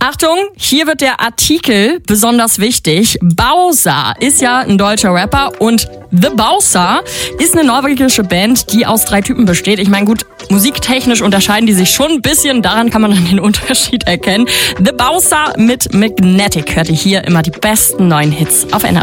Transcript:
Achtung, hier wird der Artikel besonders wichtig. Bowser ist ja ein deutscher Rapper und The Bowser ist eine norwegische Band, die aus 3 Typen besteht. Ich meine, gut, musiktechnisch unterscheiden die sich schon ein bisschen, daran kann man dann den Unterschied erkennen. The Bowser mit Magnetic hört ihr hier immer die besten neuen Hits auf NRW.